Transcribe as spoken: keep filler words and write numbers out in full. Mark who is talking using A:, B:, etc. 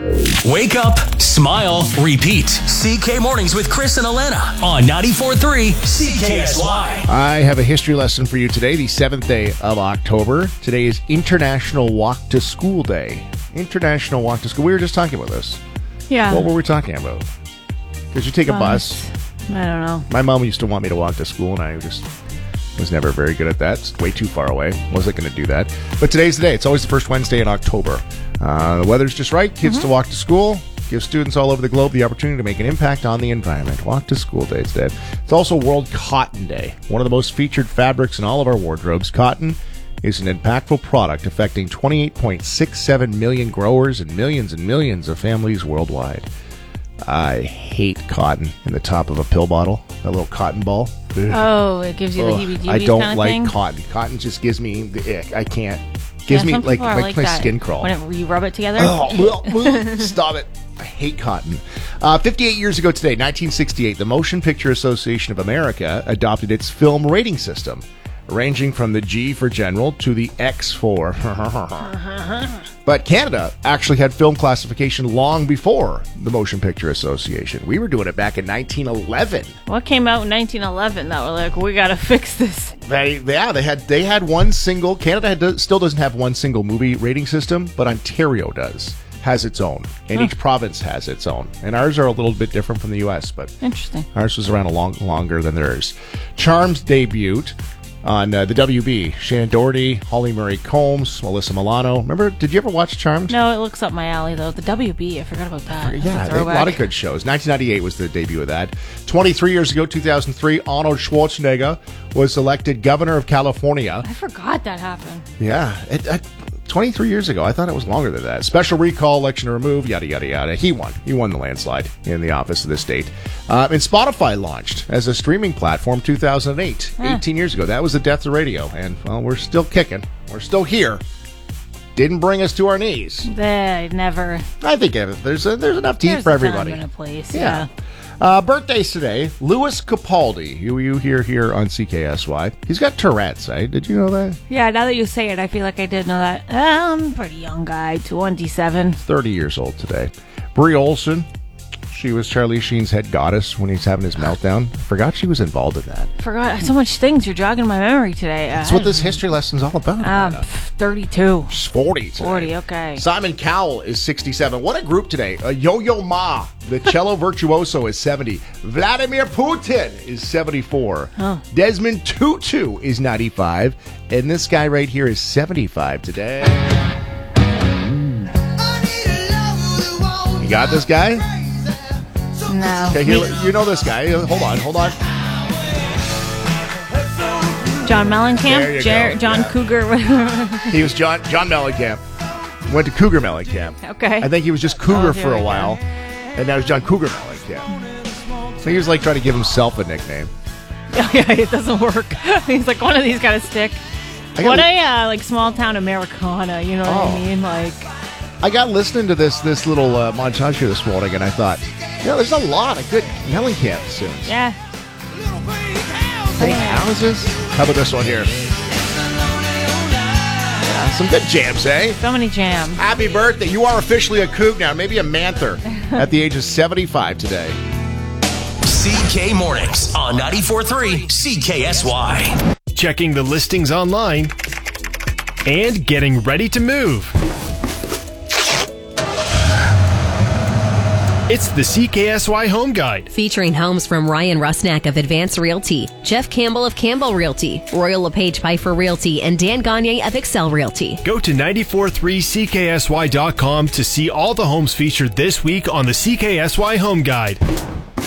A: Wake up, smile, repeat. C K Mornings with Chris and Alana on ninety-four point three C K S Y.
B: I have a history lesson for you today, the seventh day of October. Today is International Walk to School Day. International Walk to School. We were just talking about this.
C: Yeah.
B: What were we talking about? Because you take a
C: Um,
B: bus.
C: I don't know.
B: My mom used to want me to walk to school, and I just was never very good at that. It's way too far away. Wasn't going to do that. But today's the day. It's always the first Wednesday in October. Uh, the weather's just right. Kids
C: Mm-hmm.
B: to walk to school. Give students all over the globe the opportunity to make an impact on the environment. Walk to School Day today. It's also World Cotton Day. One of the most featured fabrics in all of our wardrobes. Cotton is an impactful product affecting twenty-eight point six seven million growers and millions and millions of families worldwide. I hate cotton in the top of a pill bottle. That little cotton ball. Ugh.
C: Oh, it gives you the
B: Ugh,
C: heebie-jeebies
B: I don't
C: kind of
B: like
C: thing?
B: cotton. Cotton just gives me the ick. I can't. Gives
C: Yeah,
B: me
C: some
B: like
C: people are
B: makes
C: like
B: my
C: that.
B: skin crawl.
C: When it, you rub it together?
B: Oh, stop it. I hate cotton. Uh, fifty-eight years ago today, nineteen sixty-eight, the Motion Picture Association of America adopted its film rating system, ranging from the G for General to the X for... But Canada actually had film classification long before the Motion Picture Association. We were doing it back in nineteen eleven.
C: What came out in nineteen eleven that were like, we got to fix this?
B: They, yeah, they had they had one single. Canada had, still doesn't have one single movie rating system, but Ontario does. Has its own, and each province has its own. And ours are a little bit different from the U S, but
C: Interesting.
B: ours was around a long longer than theirs. Charms debuted on uh, the W B. Shannon Doherty, Holly Murray Combs, Melissa Milano. Remember? Did you ever watch Charmed?
C: No, it looks up my alley, though. The W B, I forgot about that. That's
B: Yeah,
C: a
B: they had a lot
C: throwback.
B: of good shows. nineteen ninety-eight was the debut of that. twenty-three years ago, two thousand three, Arnold Schwarzenegger was elected governor of California.
C: I forgot that happened.
B: Yeah, it, it, twenty-three years ago. I thought it was longer than that. Special recall, election removed, yada, yada, yada. He won. He won the landslide in the office of the state. Uh, and Spotify launched as a streaming platform two thousand eight,
C: Huh.
B: eighteen years ago. That was the death of radio. And, well, we're still kicking. We're still here. Didn't bring us to our knees.
C: They never.
B: I think there's a, there's enough to eat
C: There's
B: for
C: a time
B: everybody.
C: and a place.
B: Yeah.
C: Yeah.
B: Uh, birthdays today. Louis Capaldi, who you hear here on C K S Y. He's got Tourette's, eh? Did you know that?
C: Yeah, now that you say it, I feel like I did know that. Um, pretty young guy, twenty-seven.
B: thirty years old today. Brie Olson. She was Charlie Sheen's head goddess when he's having his meltdown. Forgot she was involved in that.
C: Forgot so much things. You're jogging my memory today.
B: That's what this history lesson's all about.
C: Um,
B: Anna.
C: thirty-two.
B: She's forty today.
C: forty, okay.
B: Simon Cowell is sixty-seven. What a group today. Uh, Yo-Yo Ma, the cello virtuoso, is seventy. Vladimir Putin is seventy-four.
C: Oh.
B: Desmond Tutu is ninety-five. And this guy right here is seventy-five today. You got this guy?
C: No.
B: Okay, here, you know this guy. Hold on, hold on.
C: John
B: There you
C: Mellencamp? Jer-
B: go.
C: John
B: Yeah.
C: Cougar, whatever.
B: He was John John Mellencamp. Went to Cougar Mellencamp.
C: Okay.
B: I think he was just Cougar
C: Oh,
B: for
C: here
B: a
C: we
B: while,
C: go.
B: and now he's John Cougar Mellencamp. So he was like trying to give himself a nickname.
C: Oh, yeah, it doesn't work. He's like, one of these got to stick.
B: I got
C: What
B: li-
C: a, uh, like, small town Americana, you know what
B: Oh.
C: I mean? Like,
B: I got listening to this this little uh, montage here this morning, and I thought, you know, there's a lot of good Mellencamp tunes.
C: yeah.
B: Hey, houses. How about this one here? Yeah, some good jams, eh?
C: So many jams.
B: Happy birthday. You are officially a Coug now, maybe a Manther, at the age of seventy-five today.
A: C K Mornings on ninety-four point three C K S Y.
D: Checking the listings online, and getting ready to move. It's the C K S Y Home Guide.
E: Featuring homes from Ryan Rusnak of Advance Realty, Jeff Campbell of Campbell Realty, Royal LePage Pfeiffer Realty, and Dan Gagne of Excel Realty.
D: Go to ninety-four point three C K S Y dot com to see all the homes featured this week on the C K S Y Home Guide.